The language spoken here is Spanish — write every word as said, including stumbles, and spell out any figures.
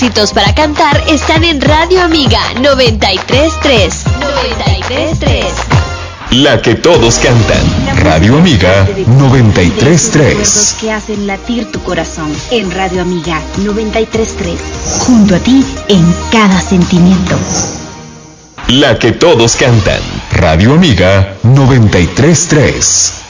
éxitos para cantar están en Radio Amiga noventa y tres punto tres. noventa y tres punto tres. La que todos cantan. Radio Amiga noventa y tres punto tres. Que hacen latir tu corazón. En Radio Amiga noventa y tres punto tres. Junto a ti en cada sentimiento. La que todos cantan. Radio Amiga noventa y tres punto tres.